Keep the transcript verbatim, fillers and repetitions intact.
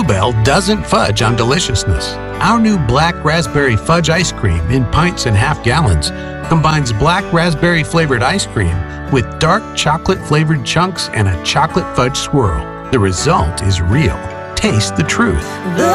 Bell doesn't fudge on deliciousness. Our new black raspberry fudge ice cream in pints and half gallons combines black raspberry flavored ice cream with dark chocolate flavored chunks and a chocolate fudge swirl. The result is real. Taste the truth.